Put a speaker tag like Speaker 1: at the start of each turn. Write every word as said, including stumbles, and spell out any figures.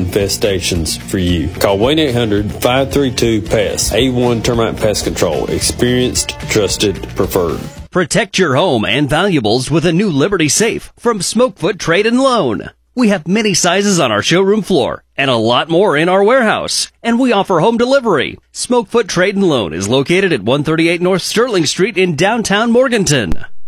Speaker 1: infestations for you. Call one eight hundred, five three two, P E S. A one Termite Pest Control. Experienced, trusted, preferred.
Speaker 2: Protect your home and valuables with a new Liberty Safe from Smokefoot Trade and Loan. We have many sizes on our showroom floor and a lot more in our warehouse, and we offer home delivery. Smokefoot Trade and Loan is located at one thirty-eight North Sterling Street in downtown Morganton.